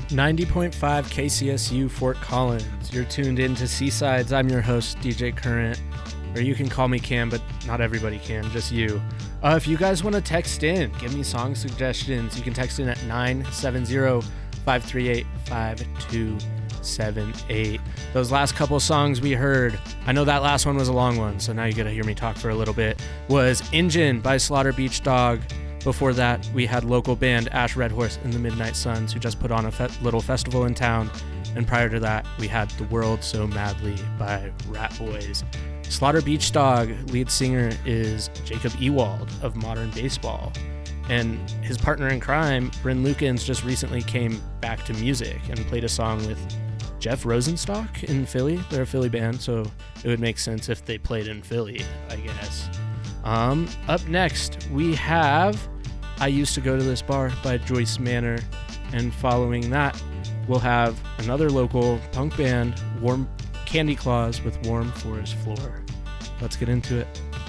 90.5 KCSU Fort Collins. You're tuned in to Seasides. I'm your host, DJ Current, or you can call me Cam, but not everybody can, just you. If you guys want to text in, give me song suggestions, you can text in at 970-538-5278. Those last couple songs we heard, I know that last one was a long one, so now you got to hear me talk for a little bit, was Engine by Slaughter Beach Dog. Before that, we had local band Ash Red Horse and the Midnight Suns, who just put on a little festival in town. And prior to that, we had The World So Madly by Rat Boys. Slaughter Beach Dog lead singer is Jacob Ewald of Modern Baseball. And his partner in crime, Bryn Lukens, just recently came back to music and played a song with Jeff Rosenstock in Philly. They're a Philly band, so it would make sense if they played in Philly, I guess. Up next, we have I Used to Go to This Bar by Joyce Manor, and following that, we'll have another local punk band, Candy Claws with Warm Forest Floor. Let's get into it.